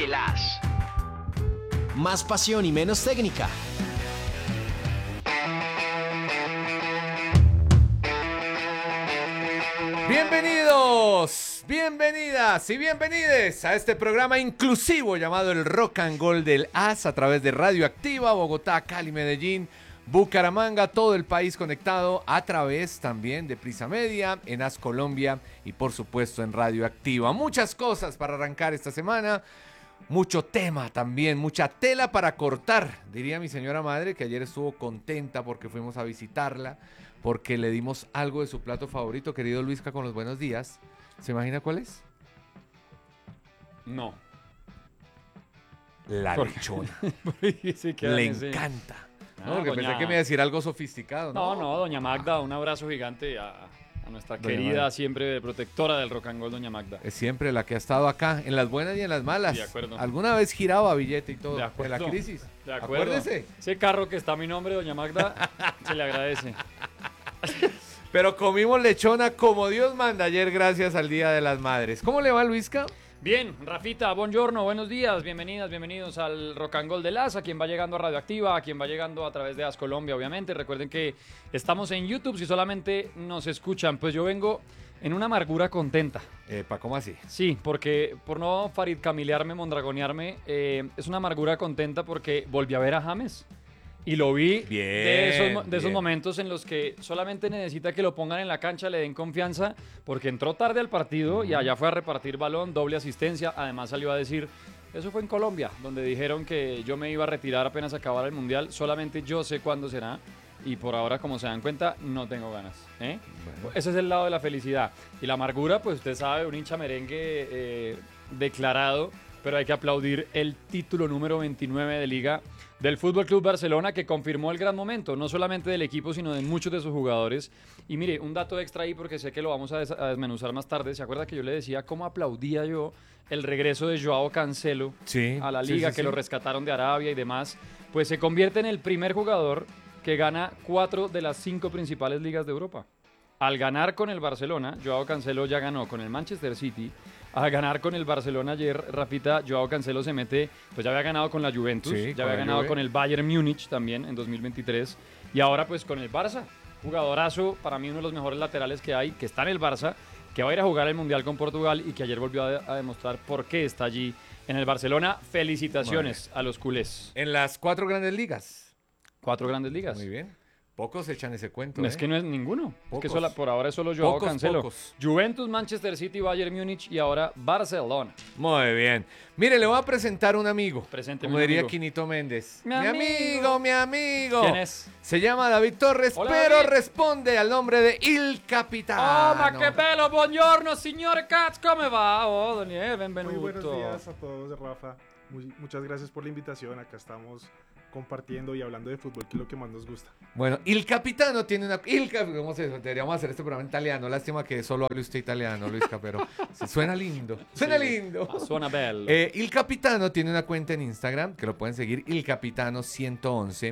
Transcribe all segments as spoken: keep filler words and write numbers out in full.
El As. Más pasión y menos técnica. Bienvenidos, bienvenidas y bienvenides a este programa inclusivo llamado el Rock and Gold del As a través de Radioactiva, Bogotá, Cali, Medellín, Bucaramanga, todo el país conectado a través también de Prisa Media, en As Colombia y por supuesto en Radioactiva. Muchas cosas para arrancar esta semana, mucho tema también, mucha tela para cortar, diría mi señora madre, que ayer estuvo contenta porque fuimos a visitarla, porque le dimos algo de su plato favorito, querido Luisca, con los buenos días. ¿Se imagina cuál es? No. La ¿Por lechona. Sí, Le ese. encanta. Ah, No, porque doña- pensé que me iba a decir algo sofisticado, ¿no? No, no, doña Magda, un abrazo gigante a, a nuestra Doña querida, Magda. siempre protectora del rock and roll, doña Magda. Es siempre la que ha estado acá, en las buenas y en las malas. De acuerdo. Alguna vez giraba billete y todo, De en acuerdo. la crisis. De acuerdo. Acuérdese. Ese carro que está a mi nombre, doña Magda, se le agradece. Pero comimos lechona como Dios manda ayer gracias al Día de las Madres. ¿Cómo le va, Luisca? Bien, Rafita, buongiorno, buenos días, bienvenidas, bienvenidos al Rock and Roll del As, a quien va llegando a Radioactiva, a quien va llegando a través de As Colombia, obviamente. Recuerden que estamos en YouTube, si solamente nos escuchan, pues yo vengo en una amargura contenta. Epa, ¿cómo así? Sí, porque por no farid camilearme, mondragonearme, eh, es una amargura contenta porque volví a ver a James. Y lo vi Bien, de, esos, mo- de esos bien. momentos en los que solamente necesita que lo pongan en la cancha, le den confianza, porque entró tarde al partido y allá fue a repartir balón, doble asistencia. Además salió a decir, eso fue en Colombia, donde dijeron que yo me iba a retirar apenas acabara el Mundial, solamente yo sé cuándo será. Y por ahora, como se dan cuenta, no tengo ganas. ¿eh? Bueno. Ese es el lado de la felicidad. Y la amargura, pues usted sabe, un hincha merengue eh, declarado, pero hay que aplaudir el título número veintinueve de Liga del Fútbol Club Barcelona, que confirmó el gran momento, no solamente del equipo, sino de muchos de sus jugadores. Y mire, un dato extra ahí, porque sé que lo vamos a, des- a desmenuzar más tarde. ¿Se acuerda que yo le decía cómo aplaudía yo el regreso de Joao Cancelo Sí, a la sí, liga, sí, que sí. lo rescataron de Arabia y demás? Pues se convierte en el primer jugador que gana cuatro de las cinco principales ligas de Europa. Al ganar con el Barcelona, Joao Cancelo ya ganó con el Manchester City. Al ganar con el Barcelona ayer, Rafita, Joao Cancelo se mete, pues ya había ganado con la Juventus, Sí, ya con había la ganado Juve. con el Bayern Múnich también en dos mil veintitrés y ahora pues con el Barça. Jugadorazo, para mí uno de los mejores laterales que hay, que está en el Barça, que va a ir a jugar el Mundial con Portugal y que ayer volvió a, a demostrar por qué está allí en el Barcelona. Felicitaciones a los culés. En las cuatro grandes ligas. Cuatro grandes ligas. Muy bien. Pocos echan ese cuento, Es ¿eh? que no es ninguno. Es Pocos. que sola- por ahora es solo Joao Pocos, Cancelo. pocos. Juventus, Manchester City, Bayern Múnich y ahora Barcelona. Muy bien. Mire, le voy a presentar un amigo. Presénteme Como un diría amigo. Quinito Méndez. Mi amigo, amigo. mi amigo. ¿Quién es? Se llama David Torres, Hola, pero David. responde al nombre de Il Capitano. Oh, ma che bello, buongiorno, signore Katz, come va? Oh, Daniel, Muy benvenuto. buenos días a todos, Rafa. Muy- muchas gracias por la invitación. Acá estamos compartiendo y hablando de fútbol, que es lo que más nos gusta. Bueno, Il Capitano tiene una... Il Cap- ¿Cómo se Deberíamos hacer este programa en italiano. Lástima que solo hable usted italiano, Luisca, pero sí, suena lindo. Suena Sí. lindo. Ah, suena bello. Eh, Il Capitano tiene una cuenta en Instagram, que lo pueden seguir, Il Capitano ciento once,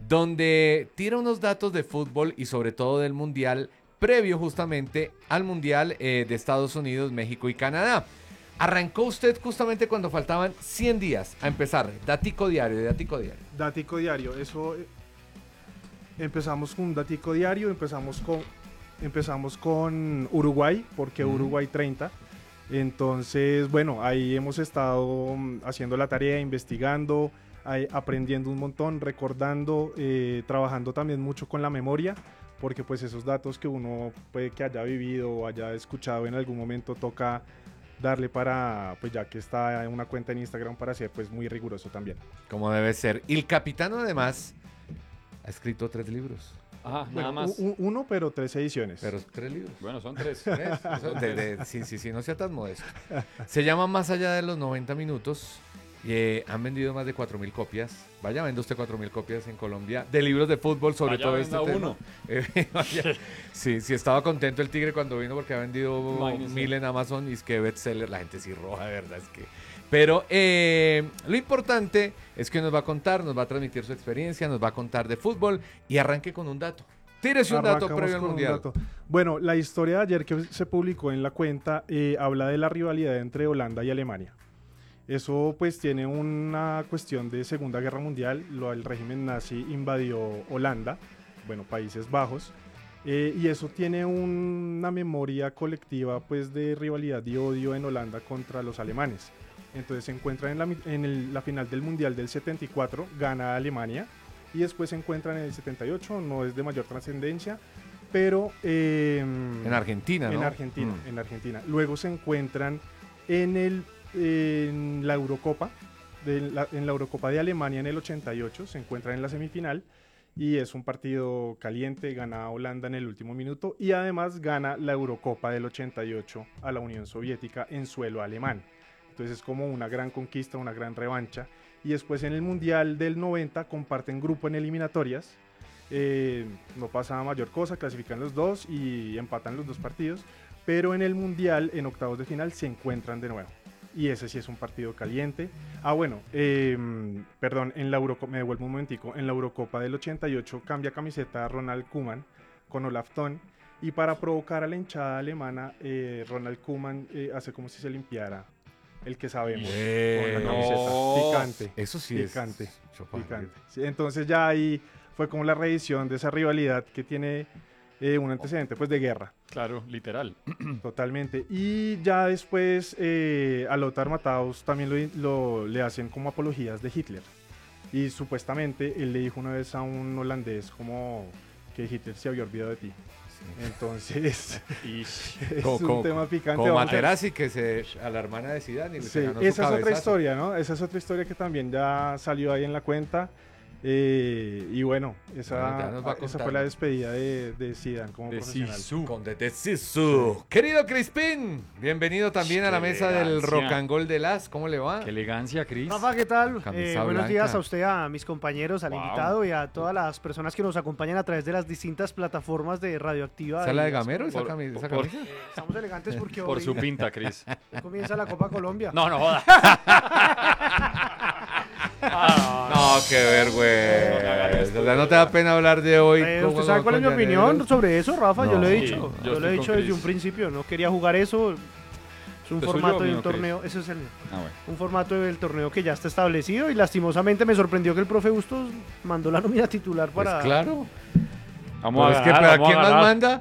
donde tira unos datos de fútbol y sobre todo del Mundial, previo justamente al Mundial eh, de Estados Unidos, México y Canadá. Arrancó usted justamente cuando faltaban cien días a empezar. Datico diario, datico diario. Datico diario, eso eh, empezamos con un datico diario, empezamos con empezamos con Uruguay, porque Ujú. Uruguay treinta. Entonces, bueno, ahí hemos estado mm, haciendo la tarea, investigando, ahí aprendiendo un montón, recordando, eh, trabajando también mucho con la memoria, porque pues esos datos que uno puede que haya vivido o haya escuchado en algún momento toca darle para, pues ya que está en una cuenta en Instagram, para ser pues muy riguroso también. Como debe ser. Il Capitano además ha escrito tres libros. Ajá, Bueno, nada más. u- u- uno, pero tres ediciones. Pero tres libros. Bueno, son tres. ¿Ves? Eso de- de- sí, sí, sí, no sea tan modesto. Se llama Más allá de los noventa minutos. Y, eh, han vendido más de cuatro mil copias. Vaya, vende usted cuatro mil copias en Colombia de libros de fútbol, sobre Vaya, todo este venda tema. uno. Eh, vaya. Sí, sí, estaba contento el Tigre cuando vino porque ha vendido Imagínese. mil en Amazon y es que bestseller, la gente sí roja, de verdad, es que... Pero eh, lo importante es que nos va a contar, nos va a transmitir su experiencia, nos va a contar de fútbol y arranque con un dato. Tírese un dato Arrancamos previo al con un Mundial. dato. Bueno, la historia de ayer que se publicó en la cuenta eh, habla de la rivalidad entre Holanda y Alemania. Eso pues tiene una cuestión de Segunda Guerra Mundial. Lo, el régimen nazi invadió Holanda, bueno, Países Bajos, eh, y eso tiene una memoria colectiva pues de rivalidad y odio en Holanda contra los alemanes. Entonces se encuentran en la, en el, la final del Mundial del setenta y cuatro, gana Alemania, y después se encuentran en el setenta y ocho, no es de mayor trascendencia, pero... Eh, en Argentina, ¿no? En Argentina, Mm. en Argentina. Luego se encuentran en, el, en la Eurocopa, de la, en la Eurocopa de Alemania en el ochenta y ocho, se encuentran en la semifinal, y es un partido caliente, gana Holanda en el último minuto, y además gana la Eurocopa del ochenta y ocho a la Unión Soviética en suelo alemán. Entonces es como una gran conquista, una gran revancha. Y después en el Mundial del noventa comparten grupo en eliminatorias. Eh, no pasa mayor cosa, clasifican los dos y empatan los dos partidos. Pero en el Mundial, en octavos de final, se encuentran de nuevo. Y ese sí es un partido caliente. Ah, bueno, eh, perdón, en la Eurocopa, me devuelvo un momentico. En la Eurocopa del ochenta y ocho cambia camiseta Ronald Koeman con Olaf Thon. Y para provocar a la hinchada alemana, eh, Ronald Koeman eh, hace como si se limpiara el que sabemos con la Bueno. camiseta. Picante. Eso sí Picante. es chupar. Picante. Sí, entonces ya ahí fue como la reedición de esa rivalidad que tiene eh, un antecedente pues de guerra. Claro, literal. Totalmente. Y ya después eh, a Lothar Matthaus también lo, lo- le hacen como apologías de Hitler. Y supuestamente él le dijo una vez a un holandés como que Hitler se había olvidado de ti. Entonces Y es Como- un como- tema picante. Como vamos a- Materazzi que se a la hermana de Zidane y le Sí, ganó su esa es otra cabezazo. historia, ¿no? Esa es otra historia que también ya salió ahí en la cuenta. Eh, y bueno, esa, Bueno, ya nos va esa contando. fue la despedida de, de Zidane como de profesional. Zizou. Con de Sisu. Querido Crispín, bienvenido también a la Qué mesa del elegancia. Rock and Roll de las. ¿Cómo le va? Qué elegancia, Cris. Rafa, ¿qué tal? Camisa Eh, buenos blanca. días a usted, a mis compañeros, al Wow. invitado y a todas las personas que nos acompañan a través de las distintas plataformas de Radioactiva. ¿Esa es la y de las- Gamero, esa, Por- cami- esa por- camisa? Eh, Estamos elegantes porque Por hoy su pinta, Cris. comienza la Copa Colombia. No, no joda. Ah, No, qué vergüenza. O sea, no te da pena hablar de hoy. Eh, cómo ¿Usted sabe no cuál es mi con opinión Llaneros? sobre eso, Rafa? No. Yo lo he Sí, dicho. yo yo lo he estoy dicho con desde Cris. un principio. No quería jugar eso. Es un ¿Es suyo formato o de mío, un Cris? torneo. Eso es el mío. Ah, bueno. Un formato del torneo que ya está establecido y lastimosamente me sorprendió que el profe Bustos mandó la nómina titular Pues para. claro. Vamos Pues a es que, ganar, ¿para vamos a quién más ganar. manda?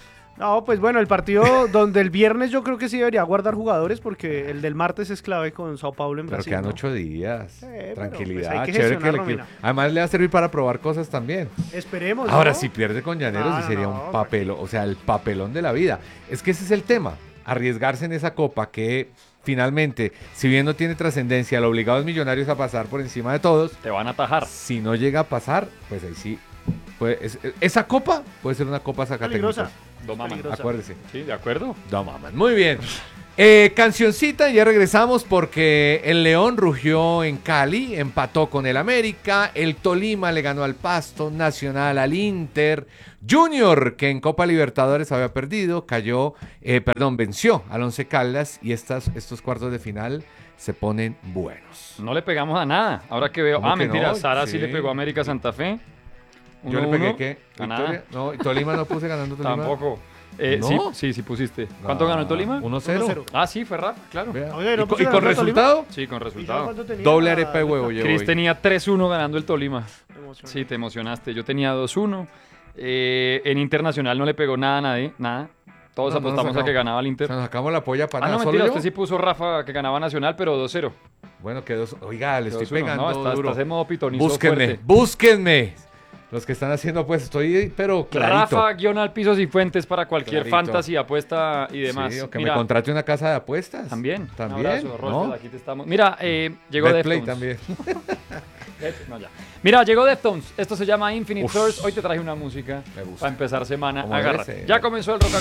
No, pues bueno, el partido donde el viernes yo creo que sí debería guardar jugadores porque el del martes es clave con Sao Paulo en Pero Brasil. quedan ¿no? ocho días. Sí, pero, Tranquilidad. pues, hay que chévere que gestionar el nómina. equipo- Además le va a servir para probar cosas también. Esperemos. Ahora, ¿no? si pierde con Llaneros, No, sí no, sería no, un papelón, o sea, el papelón de la vida. Es que ese es el tema, arriesgarse en esa copa que finalmente, si bien no tiene trascendencia, lo obligado es Millonarios a pasar por encima de todos. Te van a atajar. Si no llega a pasar, pues ahí sí. Pues, es- esa copa puede ser una copa Peligrosa. sacatécnica. Do maman. Peligrosa. Acuérdese. Sí, de acuerdo. No mames. Muy bien. Eh, cancioncita, ya regresamos porque el León rugió en Cali, empató con el América, el Tolima le ganó al Pasto, Nacional al Inter, Junior, que en Copa Libertadores había perdido, cayó, eh, perdón, venció al Once Caldas y estas, estos cuartos de final se ponen buenos. No le pegamos a nada. Ahora que veo. ¿Cómo Ah, que mentira. no? Sara sí. Sí. le pegó a América Santa Fe. Yo le uno pegué uno. que A nada. Victoria, no, y Tolima no puse ganando Tolima. Tampoco. Eh, ¿No? sí, sí, sí pusiste. ¿Cuánto ganó el Tolima? uno cero. uno cero. Ah, sí, fue Rafa, claro. Vea. Oye, ¿no ¿Y, co- puse y con ganando Tolima? resultado? Sí, con ¿Y sabe resultado. cuánto tenía Doble la- arepa de huevo llevo Cris hoy. tenía tres uno ganando el Tolima. Me emocioné. Sí, te emocionaste. Yo tenía dos uno. Eh, en Internacional no le pegó nada a nadie, nada. Todos No, no nos apostamos a sacamos. que ganaba el O Inter. sea, nos sacamos la polla para Ah, nada. no, ¿Solo mentira. yo? Usted sí puso Rafa que ganaba Nacional, pero dos cero. Bueno, quedó. Oiga, le estoy dos uno. pegando No, estás, duro. estás en modo pitonizo Búsquenme, fuerte. búsquenme. Los que están haciendo, pues estoy, pero clarito. Rafa guión al pisos y fuentes para cualquier Clarito. fantasy, apuesta y demás. Sí, o que Mira, me contrate una casa de apuestas. también. También. Un abrazo, Rosbeth, ¿no? aquí te estamos. Mira, eh, llegó Betplay Deftones. también. No, ya. Mira, llegó Deftones. Esto se llama Infinite Uf. Thirst. Hoy te traje una música Me gusta. para empezar semana. Como Agarra. debe ser. Ya comenzó el rock and